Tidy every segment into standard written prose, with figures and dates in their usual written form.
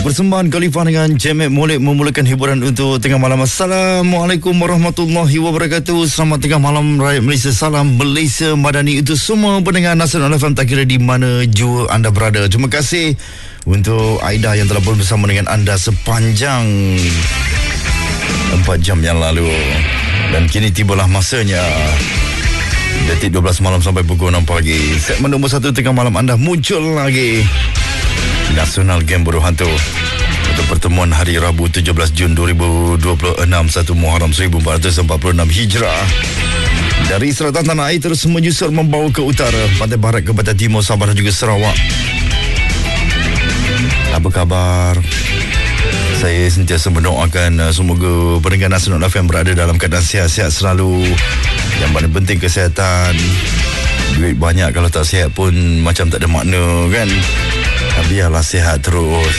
persembahan Khalifah dengan Jamek Molek memulakan hiburan untuk tengah malam. Assalamualaikum warahmatullahi wabarakatuh. Selamat tengah malam rakyat Malaysia. Salam Malaysia Madani untuk semua pendengar Nasional FM, tak kira di mana jua anda berada. Terima kasih untuk Aida yang telah bersama dengan anda sepanjang 4 jam yang lalu. Dan kini tibalah masanya detik 12 malam sampai pukul 6 pagi. Segmen nombor 1 tengah malam anda muncul lagi. Nasional Game Bodoh Hantu untuk pertemuan hari Rabu 17 Jun 2026 1 Muharram 1446 Hijrah. Dari selatan tanah air terus menyusur membawa ke utara, pantai barat ke pantai timur, Sabah dan juga Sarawak. Apa khabar? Saya sentiasa mendoakan semoga pendengar Nasional FM berada dalam keadaan sihat-sihat selalu. Yang paling penting kesihatan. Duit banyak kalau tak sihat pun macam tak ada makna kan. Biarlah sihat terus.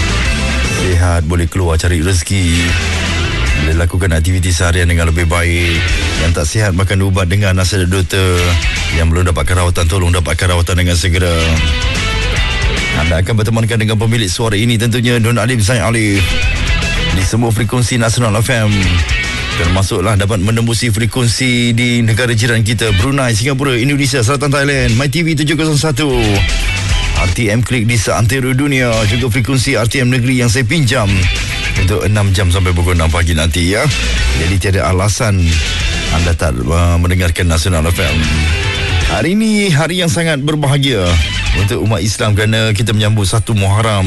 Sihat boleh keluar cari rezeki, boleh lakukan aktiviti seharian dengan lebih baik. Yang tak sihat makan ubat dengan nasihat doktor. Yang belum dapatkan rawatan, tolong dapatkan rawatan dengan segera. Anda akan bertemankan dengan pemilik suara ini tentunya Don Alif Zain Alif di semua frekuensi Nasional FM. Termasuklah dapat menembusi frekuensi di negara jiran kita, Brunei, Singapura, Indonesia, Selatan Thailand, MyTV 701, RTM Klik di seantero dunia, juga frekuensi RTM Negeri yang saya pinjam untuk 6 jam sampai pukul 6 pagi nanti ya. Jadi tiada alasan anda tak mendengarkan Nasional FM. Hari ini hari yang sangat berbahagia untuk umat Islam kerana kita menyambut 1 Muharram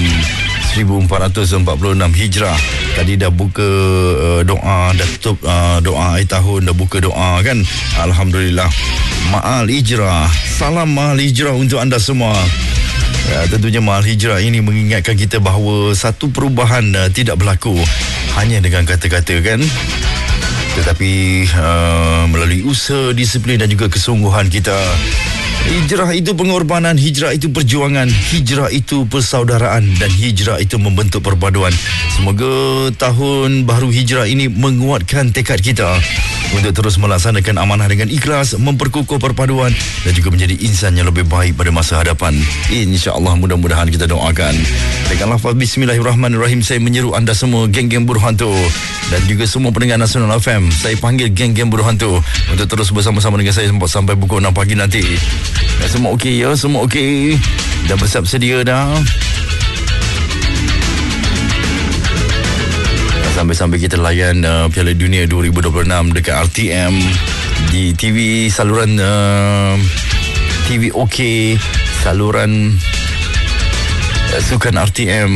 1446 Hijrah. Tadi dah buka doa, dah tutup doa akhir tahun, dah buka doa kan. Alhamdulillah. Ma'al hijrah. Salam ma'al hijrah untuk anda semua. Tentunya ma'al hijrah ini mengingatkan kita bahawa satu perubahan tidak berlaku hanya dengan kata-kata kan, tetapi melalui usaha, disiplin dan juga kesungguhan kita. Hijrah itu pengorbanan, hijrah itu perjuangan, hijrah itu persaudaraan dan hijrah itu membentuk perpaduan. Semoga tahun baru hijrah ini menguatkan tekad kita untuk terus melaksanakan amanah dengan ikhlas, memperkukuh perpaduan dan juga menjadi insan yang lebih baik pada masa hadapan. InsyaAllah, mudah-mudahan kita doakan. Dengan lafaz Bismillahirrahmanirrahim, saya menyeru anda semua geng-geng Bodoh Hantu dan juga semua pendengar Nasional FM. Saya panggil geng-geng Bodoh Hantu untuk terus bersama-sama dengan saya sampai pukul 6 pagi nanti. Semua okey ya? Semua okey? Dah bersiap sedia dah? Sampai-sampai kita layan Piala Dunia 2026 dekat RTM di TV saluran TV OK, saluran sukan RTM.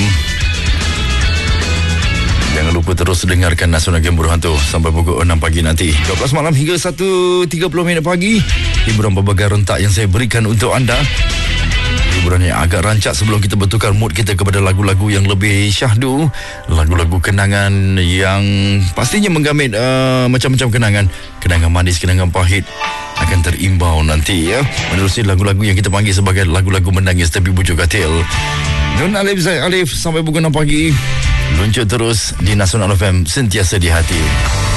Jangan lupa terus dengarkan Nasional Game Bodoh Hantu sampai pukul 6 pagi nanti. 12 malam hingga 1.30 minit pagi. Hiburan berbagai rentak yang saya berikan untuk anda. Hiburan yang agak rancak sebelum kita bertukar mood kita kepada lagu-lagu yang lebih syahdu. Lagu-lagu kenangan yang pastinya menggamit macam-macam kenangan. Kenangan manis, kenangan pahit akan terimbau nanti ya. Menerusi lagu-lagu yang kita panggil sebagai lagu-lagu menangis tapi bujuk katil. Don Alif Zain Alif sampai pukul 6 pagi. Luncur terus di Nasional FM, sentiasa di hati.